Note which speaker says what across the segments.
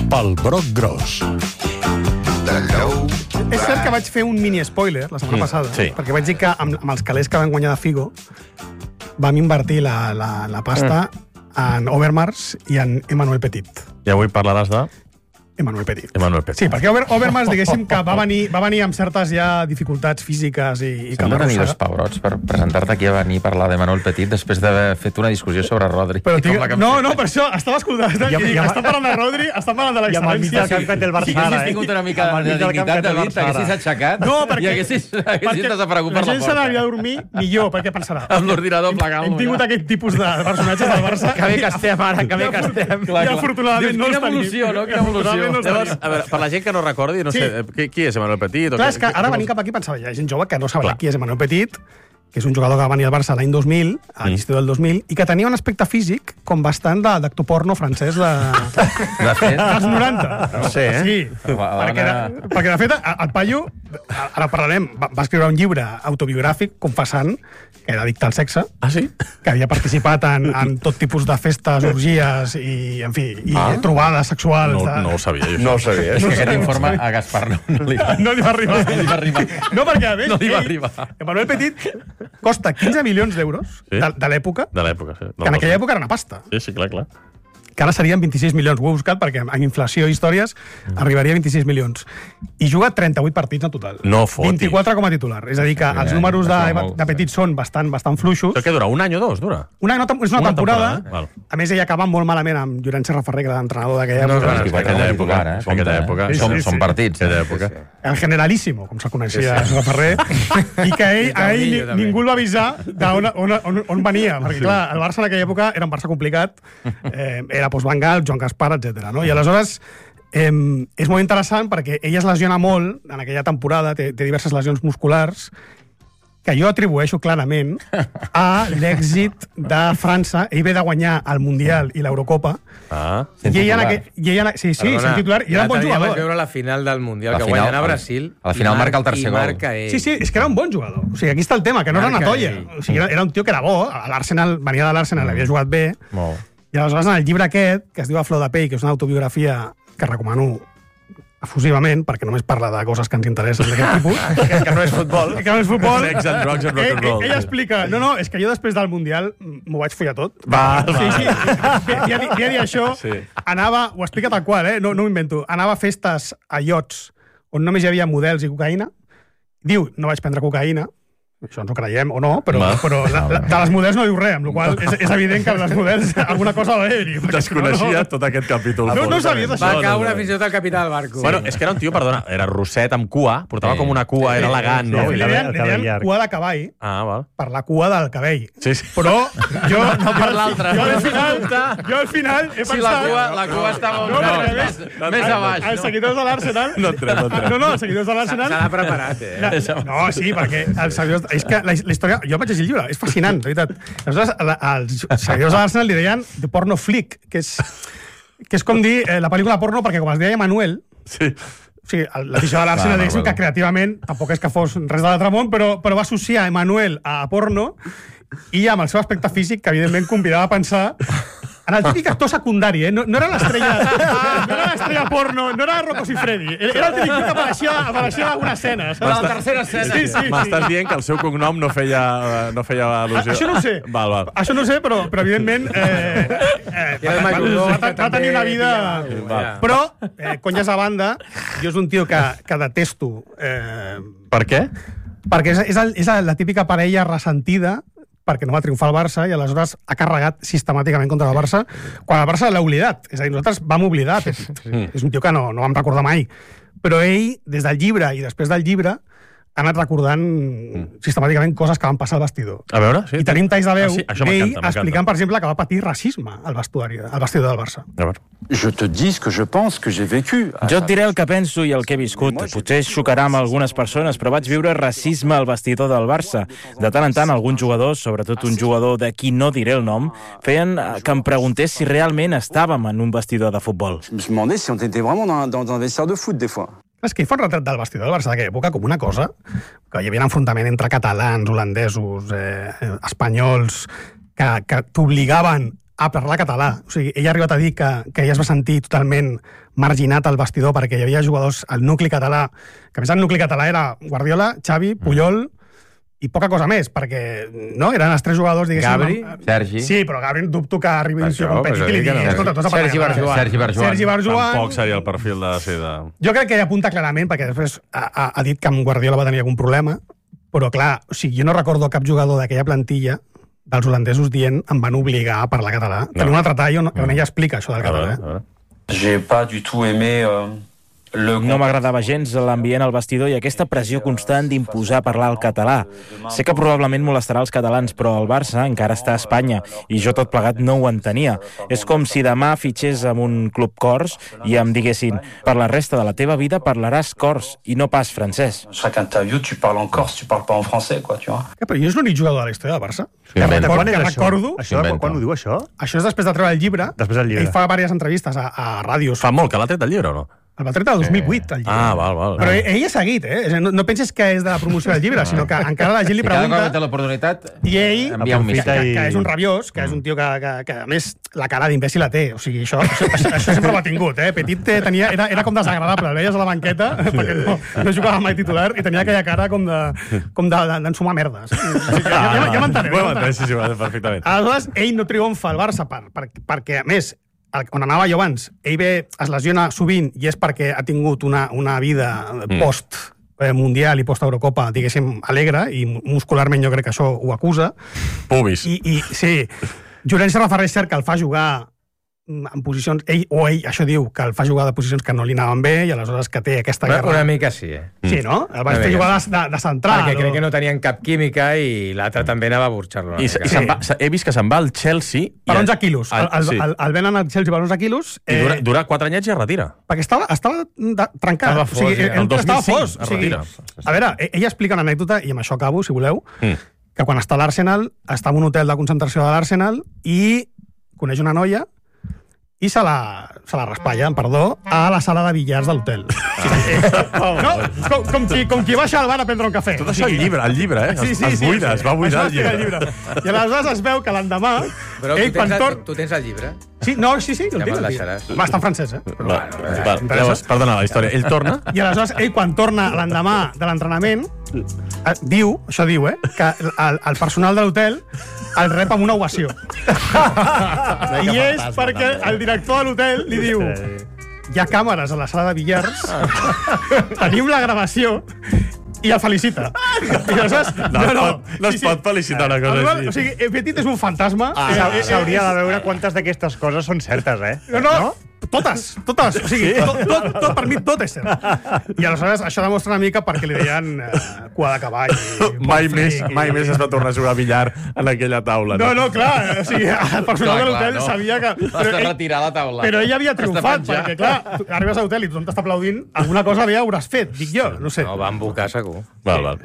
Speaker 1: pel broc gros.
Speaker 2: És cert que vaig fer un mini spoiler la setmana passada, perquè vaig dir que amb els calés que van guanyar de Figo vam invertir la pasta en Overmars i en Emmanuel Petit.
Speaker 3: I avui parlaràs de...
Speaker 2: Emmanuel Petit.
Speaker 3: Emmanuel Petit.
Speaker 2: Sí, perquè Overmars, diguéssim, que va venir amb certes ja dificultats físiques i
Speaker 4: S'han de tenir dos pebrots per presentar-te aquí a venir a parlar d'Emmanuel Petit després d'haver fet una discussió sobre Rodri.
Speaker 2: No, per això estava escoltant. Està parlant de Rodri, està parlant de l'excel·lència.
Speaker 4: Si haguessis tingut una mica de dignitat, David, t'haguessis aixecat i haguessis desaparegut per la
Speaker 2: porta. La gent se n'aniria a
Speaker 4: porta.
Speaker 2: dormir millor, perquè pensarà.
Speaker 4: Amb l'ordinador plegant.
Speaker 2: Hem tingut aquest tipus de personatges del Barça.
Speaker 5: Que bé que estem ara, que bé que estem.
Speaker 2: I afortunadament no els tenim.
Speaker 4: Quina evolució, no? Quina evolució.
Speaker 3: Llavors, a veure, per la gent que no recordi, no sé, qui és Emmanuel Petit?
Speaker 2: Clar, és que ara venint cap aquí pensava, hi ha gent jove que no sabia qui és Emmanuel Petit, que és un jugador que va venir al Barça l'any 2000, a l'estiu del 2000, i que tenia un aspecte físic com bastant d'actor porno francès dels 90.
Speaker 3: No sé,
Speaker 2: Sí, perquè de fet el paio, ara parlarem, va escriure un llibre autobiogràfic confessant que era addicte al sexe.
Speaker 3: Ah, sí?
Speaker 2: Que havia participat en tot tipus de festes, orgies i, en fi, trobades sexuals.
Speaker 3: No ho sabia, jo.
Speaker 1: No ho sabia.
Speaker 4: És que aquest informe a Gaspar no li va arribar.
Speaker 2: No, perquè a més,
Speaker 4: No li va arribar.
Speaker 2: Emmanuel Petit costa 15 milions d'euros de l'època,
Speaker 3: De l'època, sí.
Speaker 2: que en aquella època era una pasta.
Speaker 3: Sí, clar.
Speaker 2: Que ara serien 26 milions. Ho he buscat perquè amb inflació i històries arribaria a 26 milions. I juga 38 partits en total.
Speaker 3: No fotis.
Speaker 2: 24 com a titular. És a dir, que els números de Petit són bastant fluixos.
Speaker 3: Això què dura? Un any o dos, dura?
Speaker 2: És una temporada.
Speaker 3: Val.
Speaker 2: A més, ell acaba molt malament amb Llorenç Serra Ferrer, que era l'entrenador d'aquella època.
Speaker 3: Aquella època.
Speaker 4: Són partits.
Speaker 3: Aquella època.
Speaker 2: El generalíssimo, com se'l coneixia Serra Ferrer, i que ell ningú el va avisar d'on venia, perquè clar, el Barça en aquella època era un Barça complicat, era Van Gaal, Joan Gaspar, etc. I aleshores és molt interessant perquè ell es lesiona molt en aquella temporada, té diverses lesions musculars, que jo atribueixo clarament a l'èxit de França. Ell ve de guanyar el Mundial i l'Eurocopa.
Speaker 4: Sent titular.
Speaker 2: Sí, sent titular. I era un bon jugador.
Speaker 5: Vaig veure la final del Mundial, que guanyen a Brasil.
Speaker 4: A la final marca el tercer gol.
Speaker 2: Sí, és que era un bon jugador. O sigui, aquí està el tema, que no era una tolla. O sigui, era un tio que era bo. L'Arsenal, venia de l'Arsenal, havia jugat bé. I aleshores, en el llibre aquest, que es diu A flor de pell, que és una autobiografia que recomano efusivament, perquè només parla de coses que ens interessen d'aquest tipus, que no és futbol. Que no és futbol.
Speaker 3: Sex and drugs and rock and roll.
Speaker 2: Ell explica, és que jo després del Mundial m'ho vaig follar tot. Sí. Havia dit això, anava, ho explica tal qual, no m'ho invento, anava a festes a iots on només hi havia models i cocaïna. Diu, no vaig prendre cocaïna, això ens ho creiem o no, però de les models no diu res, amb la qual cosa és evident que les models alguna cosa va haver-hi.
Speaker 3: Desconeixia tot aquest capítol.
Speaker 2: No sabies això.
Speaker 5: Va caure fins i tot el capità del barco.
Speaker 3: Bueno, és que era un tio, perdona, era rosset amb cua, portava com una cua, era elegant, no?
Speaker 2: Li deien cua de cavall per la cua del cabell. Però jo...
Speaker 4: No per l'altre.
Speaker 2: Jo al final he pensat...
Speaker 4: Si la cua estava més a baix.
Speaker 2: Els seguidors de l'Arsenal...
Speaker 3: No entrem.
Speaker 2: No, els seguidors de l'Arsenal...
Speaker 5: S'ha de preparat,
Speaker 2: No, sí, perquè els seguidors... És que la història... Jo vaig llegir el llibre, és fascinant, de veritat. Aleshores, els seguidors de l'Arsenal li deien The Porno Flick, que és com dir la pel·lícula porno, perquè com es deia Manuel... Sí. O sigui, l'afició de l'Arsenal, diguéssim, que creativament tampoc és que fos res de l'altre món, però va associar Emmanuel a porno i amb el seu aspecte físic, que evidentment convidava a pensar en el típic actor secundari, no era l'estrella porno, no era Rocco Siffredi, era el típic que apareixia en alguna escena.
Speaker 5: A la tercera escena.
Speaker 2: Sí.
Speaker 3: M'estàs dient que el seu cognom no feia al·lusió.
Speaker 2: Això no ho sé.
Speaker 3: Val.
Speaker 2: Això no ho sé, però evidentment va tenir una vida... Però, conyes a banda, jo és un tio que detesto.
Speaker 3: Per què?
Speaker 2: Perquè és la típica parella ressentida perquè no va triomfar el Barça i aleshores ha carregat sistemàticament contra el Barça quan el Barça l'ha oblidat. És a dir, nosaltres vam oblidar. És un tio que no vam recordar mai. Però ell, des del llibre i després del llibre, ha anat recordant sistemàticament coses que van passar al vestidor.
Speaker 3: A veure, sí.
Speaker 2: I tenim talls de veu d'ell
Speaker 3: m'encanta.
Speaker 2: explicant, per exemple, que va patir racisme al vestidor del Barça.
Speaker 3: A veure.
Speaker 6: Je te dis que je pense que j'ai vécu.
Speaker 7: Jo et diré el que penso i el que he viscut. Potser xocarà amb algunes persones, però vaig viure racisme al vestidor del Barça. De tant en tant, alguns jugadors, sobretot un jugador de qui no diré el nom, feien que em preguntés si realment estàvem en un vestidor de futbol.
Speaker 6: Je me suis demandé si on était vraiment dans un vestiaire de foot, des fois.
Speaker 2: És que hi fa un retrat del vestidor del Barça d'aquella època com una cosa, que hi havia un enfrontament entre catalans, holandesos, espanyols, que t'obligaven a parlar català. O sigui, ell ha arribat a dir que ella es va sentir totalment marginat al vestidor perquè hi havia jugadors al nucli català, que a més el nucli català era Guardiola, Xavi, Puyol i poca cosa més, perquè no eren els 3 jugadors, diguéssim...
Speaker 4: Gabri, Sergi...
Speaker 2: Sí, però Gabri dubto que arribi un tio competit i li digui...
Speaker 4: Sergi Barjuan.
Speaker 3: Tampoc seria el perfil de ser de...
Speaker 2: Jo crec que ella apunta clarament, perquè després ha dit que amb Guardiola va tenir algun problema, però clar, o sigui, jo no recordo cap jugador d'aquella plantilla dels holandesos dient em van obligar a parlar català. Tenia un altre tall on ella explica això del català.
Speaker 6: J'ai pas du tout aimé
Speaker 7: No m'agradava gens l'ambient al vestidor i aquesta pressió constant d'imposar parlar el català. Sé que probablement molestarà els catalans, però el Barça encara està a Espanya i jo tot plegat no ho entenia. És com si demà fitxés amb un club cors i em diguessin per la resta de la teva vida parlaràs cors i no pas francès.
Speaker 6: Chaque interview, tu parles en corse, tu parles pas en français, quoi, tu vois.
Speaker 2: Però jo és l'únic jugador de la història del Barça.
Speaker 1: De quan és
Speaker 2: recordo...
Speaker 1: Quan ho diu, això?
Speaker 2: Això és després de treure el llibre.
Speaker 1: Després del llibre.
Speaker 2: Ell fa diverses entrevistes a ràdios.
Speaker 3: Fa molt que l'ha tret del llibre, o no?
Speaker 2: El va treure el 2008, el llibre.
Speaker 3: Ah, val.
Speaker 2: Però ell ha seguit, No penses que és de la promoció del llibre, sinó que encara la gent li pregunta...
Speaker 4: Cada cop té l'oportunitat...
Speaker 2: I ell,
Speaker 4: envia un missatge.
Speaker 2: que és un rabiós, que és un tio que a més, la cara d'imbècil la té. O sigui, això sempre ho ha tingut, Petit era com desagradable. El veies a la banqueta, perquè no jugava mai titular, i tenia aquella cara com d'ensumar merdes. O sigui, ja m'enteneu.
Speaker 3: Sí, perfectament.
Speaker 2: Aleshores, ell no triomfa al Barça perquè, a més, on anava jo abans, ell es lesiona sovint i és perquè ha tingut una vida post-mundial i post-Eurocopa, diguéssim, alegre, i muscularment jo crec que això ho acusa.
Speaker 3: Pubis.
Speaker 2: I sí, Llorenç Rafarrés cert que el fa jugar en posicions... Ell, això diu, que el fa jugar de posicions que no li anaven bé i aleshores que té aquesta guerra...
Speaker 5: Una mica sí,
Speaker 2: Sí, no? El va fer jugar de central.
Speaker 5: Perquè crec que no tenien cap química i l'altre també anava a burxar-lo.
Speaker 3: He vist que se'n va al Chelsea...
Speaker 2: Per 11 quilos. El venen al Chelsea per 11 quilos...
Speaker 3: I dura 4 anyets i es retira.
Speaker 2: Perquè estava trencat.
Speaker 3: Estava fos, el 2005 es retira.
Speaker 2: A veure, ella explica una anècdota, i amb això acabo, si voleu, que quan està a l'Arsenal, està en un hotel de concentració de l'Arsenal i coneix una noia i se la raspalla, perdó, a la sala de billars de l'hotel. No? Com qui baixa al bar a prendre un cafè.
Speaker 3: Tot això el llibre, es va buidar el llibre.
Speaker 2: I aleshores es veu que l'endemà...
Speaker 5: Però tu tens el llibre?
Speaker 2: Sí, el tinc. Va, està en francès,
Speaker 3: Llavors, perdona, la història. Ell torna?
Speaker 2: I aleshores, ell, quan torna l'endemà de l'entrenament, diu, que el personal de l'hotel el rep amb una ovació. I és perquè el director de l'hotel li diu hi ha càmeres a la sala de billars, tenim la gravació, i el felicita. I aleshores...
Speaker 3: No es pot felicitar una cosa així.
Speaker 2: O sigui, Petit és un fantasma.
Speaker 1: S'hauria de veure quantes d'aquestes coses són certes,
Speaker 2: No? Totes. O sigui, tot per mi, tot és cert. I aleshores això demostra una mica perquè li deien cua de cavall.
Speaker 3: Mai més es va tornar a jugar a billar en aquella taula.
Speaker 2: No, clar. O sigui, el personal de l'hotel sabia que...
Speaker 4: Has de retirar la taula.
Speaker 2: Però ell havia triomfat, perquè, clar, arribes a l'hotel i tothom t'està aplaudint, alguna cosa bé hauràs fet, dic jo, no sé.
Speaker 5: No, va embocar segur.
Speaker 3: Val.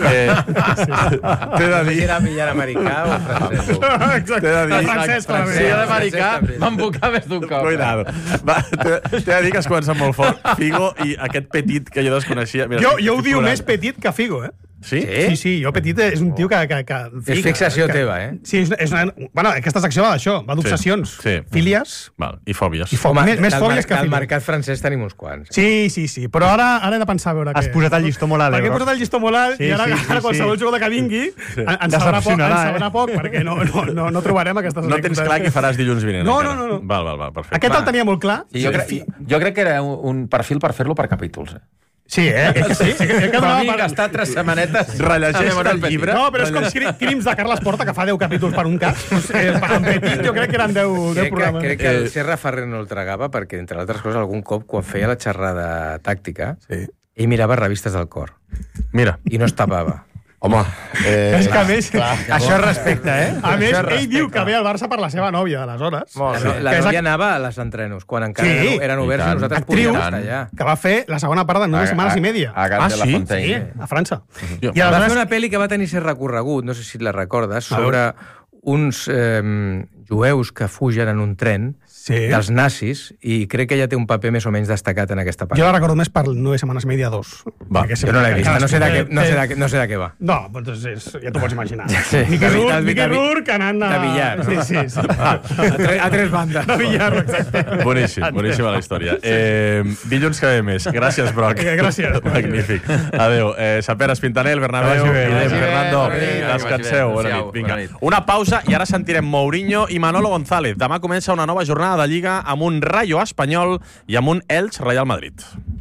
Speaker 3: T'he de dir...
Speaker 5: Era billar americà o francès?
Speaker 2: Exacte.
Speaker 3: T'he de dir...
Speaker 2: Francès, clarament.
Speaker 4: Si era americà, va embocar més d'un cop.
Speaker 3: Cuidado. T'he de dir que has començat molt fort. Figo i aquest Petit que jo desconeixia...
Speaker 2: Jo ho diu més Petit que Figo,
Speaker 3: Sí?
Speaker 2: Sí, jo Petit és un tio que
Speaker 5: és fixació teva,
Speaker 2: Sí, bueno, aquesta secció va d'això, va d'obsessions. Fílies.
Speaker 3: I fòbies.
Speaker 2: Més fòbies que
Speaker 5: al
Speaker 2: fílies.
Speaker 5: mercat francès tenim uns quants.
Speaker 2: Sí, però ara he de pensar a veure què...
Speaker 1: Has posat el llistó molt alt,
Speaker 2: Perquè he posat el llistó molt alt i ara qualsevol jugador que vingui ens sabrà poc, perquè no trobarem aquestes
Speaker 3: No tens clar què faràs dilluns vinent.
Speaker 2: No.
Speaker 3: Val, perfecte.
Speaker 2: Aquest el tenia molt clar.
Speaker 4: Jo crec que era un perfil per fer-lo per capítols,
Speaker 2: Sí,
Speaker 4: Però vinc, gastar 3 setmanetes...
Speaker 3: Rellegeix el llibre.
Speaker 2: No, però és com Crims de Carles Porta, que fa 10 capítols per un cas. En Petit jo crec que eren 10 programes.
Speaker 5: Crec que el Serra Ferrer no el tragava perquè, entre altres coses, algun cop, quan feia la xerrada tàctica, ell mirava revistes del cor.
Speaker 3: Mira.
Speaker 5: I no es tapava.
Speaker 3: Home,
Speaker 2: és que a més...
Speaker 5: Això és respecte,
Speaker 2: A més, ell diu que ve al Barça per la seva nòvia, aleshores.
Speaker 5: La nòvia anava a les entrenos, quan encara eren oberts i nosaltres podíem estar allà.
Speaker 2: Que va fer la segona part de 9 setmanes i media.
Speaker 6: A Gat de la Fontaine.
Speaker 2: Sí, a França.
Speaker 5: I va fer una pel·li que va tenir cert recorregut, no sé si la recordes, sobre uns jueus que fugen en un tren dels nazis, i crec que ella té un paper més o menys destacat en aquesta part.
Speaker 2: Jo la recordo més per 9 setmanes media 2.
Speaker 3: Va,
Speaker 5: jo no l'he vist, no sé de què va.
Speaker 2: No, doncs ja t'ho pots imaginar.
Speaker 5: Sí.
Speaker 2: Mickey Rourke anant
Speaker 5: de billar. No?
Speaker 2: Sí.
Speaker 5: A tres bandes.
Speaker 2: De billar, exacte.
Speaker 3: Boníssima la història. Dilluns que ve més. Gràcies, Broc.
Speaker 2: Gràcies.
Speaker 3: Magnífic. Adéu. Saper Espintanel, Bernabéu, Fernando, descanseu. Bona nit. Vinga. Una pausa i ara sentirem Mourinho i Manolo González. Demà comença una nova jornada de Lliga amb un Rayo Espanyol i amb un Elx Real Madrid.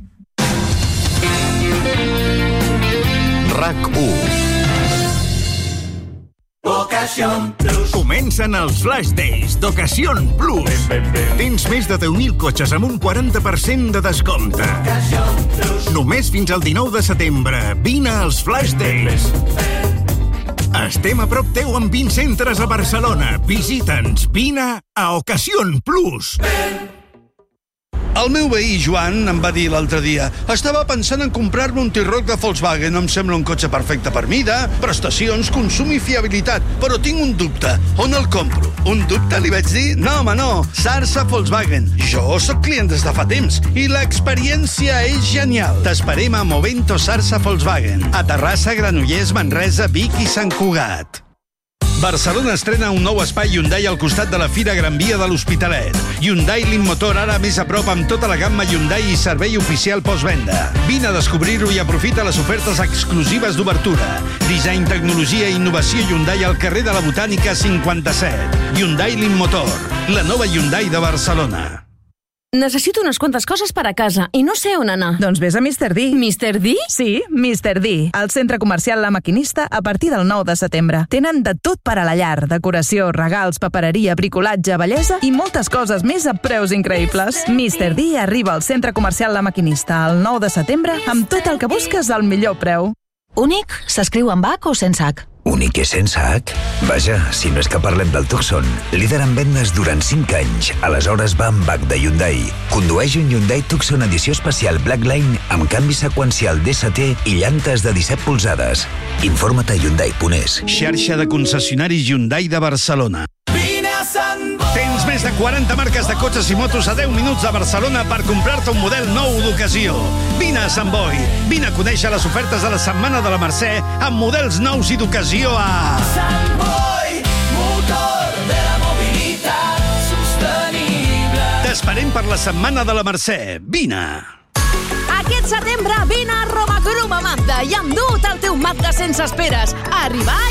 Speaker 8: RAC1. Comencen els Flash Days d'Ocasión Plus. Tens més de 10.000 cotxes amb un 40% de descompte. Només fins al 19 de setembre. Vine als Flash Days. Estem a prop teu amb 20 centres a Barcelona. Visita'ns. Vine a Ocasión Plus.
Speaker 9: El meu veí, Joan, em va dir l'altre dia: estava pensant en comprar-me un T-Roc de Volkswagen. Em sembla un cotxe perfecte per mida, prestacions, consum i fiabilitat. Però tinc un dubte. On el compro? Un dubte? Li vaig dir. No, home, no. Sarsa Volkswagen. Jo sóc client des de fa temps i l'experiència és genial. T'esperem a Movento Sarsa Volkswagen. A Terrassa, Granollers, Manresa, Vic i Sant Cugat. Barcelona estrena un nou espai Hyundai al costat de la Fira Gran Via de l'Hospitalet. Hyundai Motor ara més a prop amb tota la gamma Hyundai i servei oficial postvenda. Vine a descobrir-ho i aprofita les ofertes exclusives d'obertura. Disseny, tecnologia i innovació Hyundai al carrer de la Botànica 57. Hyundai Motor, la nova Hyundai de Barcelona.
Speaker 10: Necessito unes quantes coses per a casa i no sé on anar.
Speaker 11: Doncs vés a Mr. D.
Speaker 10: Mr. D?
Speaker 11: Sí, Mr. D. Al centre comercial La Maquinista a partir del 9 de setembre. Tenen de tot per a la llar. Decoració, regals, papereria, bricolatge, bellesa i moltes coses més a preus increïbles. Mr. D arriba al centre comercial La Maquinista el 9 de setembre amb tot el que busques al millor preu.
Speaker 10: Únic s'escriu amb H o sense H?
Speaker 12: Únic i sense H? Vaja, si no és que parlem del Tucson, líder en vendes durant 5 anys. Aleshores va amb H de Hyundai. Condueix un Hyundai Tucson edició especial Blackline amb canvi seqüencial DST i llantes de 17 polzades. Informa't a Hyundai.es.
Speaker 9: Xarxa de concessionaris Hyundai de Barcelona. Tens més de 40 marques de cotxes i motos a 10 minuts de Barcelona per comprar-te un model nou d'ocasió. Vine a Sant Boi. Vine a conèixer les ofertes de la Setmana de la Mercè amb models nous i d'ocasió a...
Speaker 13: Sant Boi, motor de la mobilitat sostenible.
Speaker 9: T'esperem per la Setmana de la Mercè. Vine.
Speaker 10: Aquest setembre vine a Roma Crom a Mazda i endut el teu Mazda sense esperes. Arribar